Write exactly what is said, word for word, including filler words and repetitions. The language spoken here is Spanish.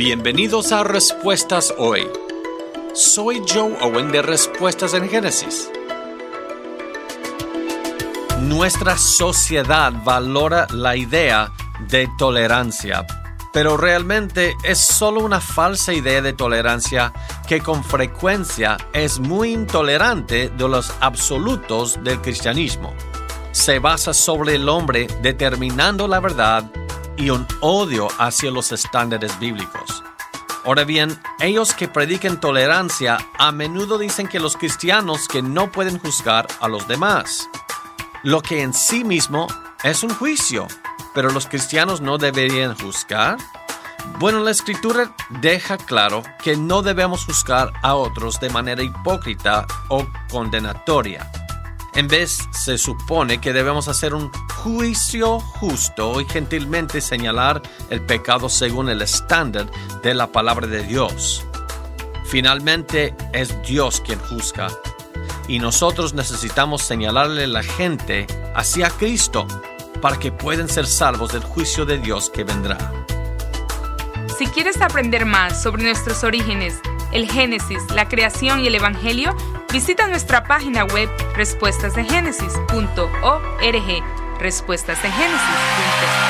Bienvenidos a Respuestas Hoy. Soy Joe Owen de Respuestas en Génesis. Nuestra sociedad valora la idea de tolerancia, pero realmente es solo una falsa idea de tolerancia que con frecuencia es muy intolerante de los absolutos del cristianismo. Se basa sobre el hombre determinando la verdad y un odio hacia los estándares bíblicos. Ahora bien, ellos que predican tolerancia a menudo dicen que los cristianos que no pueden juzgar a los demás, lo que en sí mismo es un juicio, pero los cristianos no deberían juzgar. Bueno, la Escritura deja claro que no debemos juzgar a otros de manera hipócrita o condenatoria. En vez, se supone que debemos hacer un juicio justo y gentilmente señalar el pecado según el estándar de la palabra de Dios. Finalmente, es Dios quien juzga, y nosotros necesitamos señalarle a la gente hacia Cristo para que puedan ser salvos del juicio de Dios que vendrá. Si quieres aprender más sobre nuestros orígenes, el Génesis, la creación y el Evangelio, visita nuestra página web respuestas de génesis punto org, respuestas de génesis punto org.